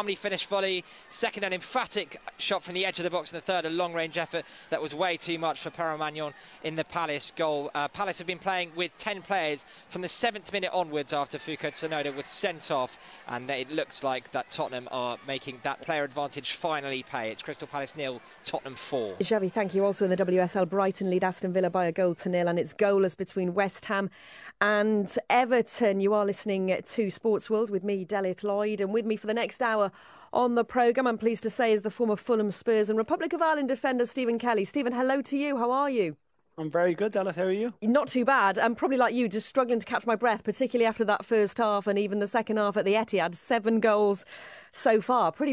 calmly finished volley. Second, an emphatic shot from the edge of the box. And the third, a long-range effort that was way too much for Perramagnon in the Palace goal. Palace have been playing with 10 players from the 7th minute onwards after Foucault Tsunoda was sent off. And it looks like that Tottenham are making that player advantage finally pay. It's Crystal Palace 0, Tottenham 4. Xavi, thank you. Also in the WSL, Brighton lead Aston Villa by a 1-0, and it's goalless between West Ham and Everton. You are listening to Sports World with me, Delith Lloyd, and with me for the next hour on the programme, I'm pleased to say, is the former Fulham, Spurs and Republic of Ireland defender Stephen Kelly. Stephen, hello to you. How are you? I'm very good, Delith. How are you? Not too bad. I'm probably like you, just struggling to catch my breath, particularly after that first half and even the second half at the Etihad. 7 goals so far. Pretty